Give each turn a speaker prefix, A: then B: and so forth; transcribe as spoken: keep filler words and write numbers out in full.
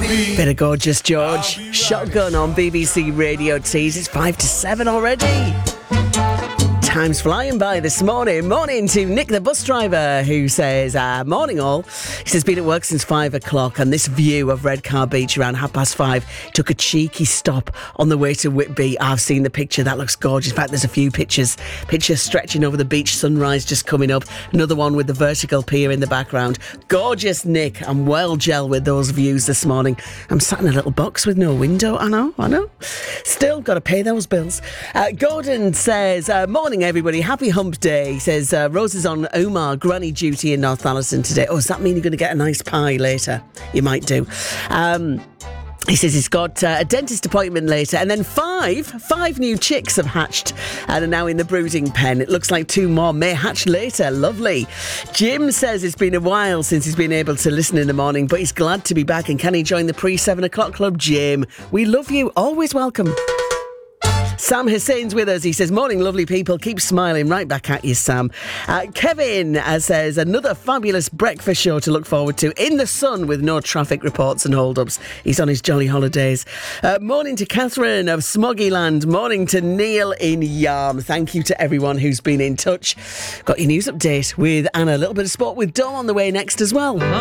A: Bit of Gorgeous George. Shotgun on B B C Radio Tees. It's five to seven already. Time's flying by this morning. Morning to Nick, the bus driver, who says, uh, morning all. He says, been at work since five o'clock, and this view of Redcar Beach around half past five. Took a cheeky stop on the way to Whitby. I've seen the picture. That looks gorgeous. In fact, there's a few pictures. Pictures stretching over the beach, sunrise just coming up. Another one with the vertical pier in the background. Gorgeous, Nick. I'm well gel with those views this morning. I'm sat in a little box with no window. I know, I know. Still got to pay those bills. Uh, Gordon says, uh, morning everybody, happy hump day. He says, uh, Rose is on Omar granny duty in Northallerton today. Oh, does that mean you're going to get a nice pie later? You might do. Um... He says he's got uh, a dentist appointment later, and then five, five new chicks have hatched and are now in the brooding pen. It looks like two more may hatch later. Lovely. Jim says it's been a while since he's been able to listen in the morning, but he's glad to be back. And can he join the pre-seven o'clock club? Jim, we love you. Always welcome. Sam Hussein's with us. He says, morning, lovely people. Keep smiling. Right back at you, Sam. Uh, Kevin uh, says, another fabulous breakfast show to look forward to in the sun with no traffic reports and hold-ups. He's on his jolly holidays. Uh, morning to Catherine of Smoggyland. Morning to Neil in Yarm. Thank you to everyone who's been in touch. Got your news update with Anna. A little bit of sport with Dom on the way next as well.